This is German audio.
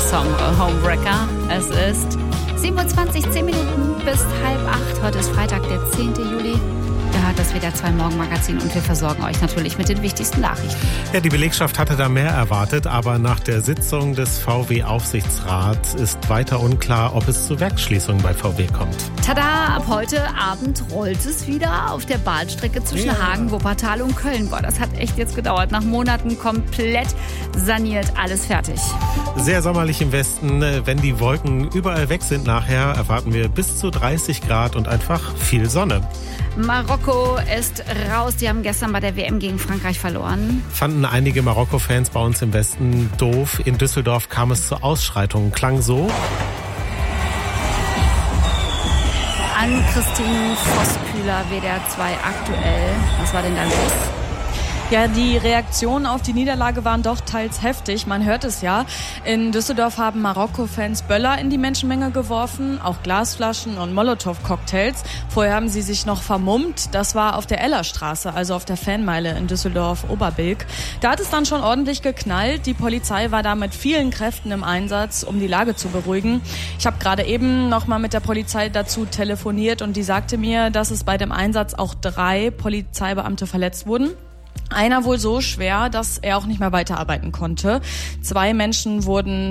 Song Homewrecker. Es ist 7:20 Minuten bis 7:30. Heute ist Freitag, der 10. Juli. Ihr hört das WDR 2 Morgenmagazin und wir versorgen euch natürlich mit den wichtigsten Nachrichten. Ja, die Belegschaft hatte da mehr erwartet, aber nach der Sitzung des VW-Aufsichtsrats ist weiter unklar, ob es zu Werksschließungen bei VW kommt. Tada, ab heute Abend rollt es wieder auf der Bahnstrecke zwischen Hagen, Wuppertal und Köln. Boah, das hat echt jetzt gedauert. Nach Monaten komplett saniert, alles fertig. Sehr sommerlich im Westen. Wenn die Wolken überall weg sind nachher, erwarten wir bis zu 30 Grad und einfach viel Sonne. Marokko ist raus. Die haben gestern bei der WM gegen Frankreich verloren. Fanden einige Marokko-Fans bei uns im Westen doof. In Düsseldorf kam es zu Ausschreitungen. Klang so. An Christine Vosskühler, WDR 2 aktuell. Was war denn da los? Ja, die Reaktionen auf die Niederlage waren doch teils heftig. Man hört es ja. In Düsseldorf haben Marokko-Fans Böller in die Menschenmenge geworfen, auch Glasflaschen und Molotow-Cocktails. Vorher haben sie sich noch vermummt. Das war auf der Ellerstraße, also auf der Fanmeile in Düsseldorf-Oberbilk. Da hat es dann schon ordentlich geknallt. Die Polizei war da mit vielen Kräften im Einsatz, um die Lage zu beruhigen. Ich habe gerade eben noch mal mit der Polizei dazu telefoniert und die sagte mir, dass es bei dem Einsatz auch 3 Polizeibeamte verletzt wurden. Einer wohl so schwer, dass er auch nicht mehr weiterarbeiten konnte. 2 Menschen wurden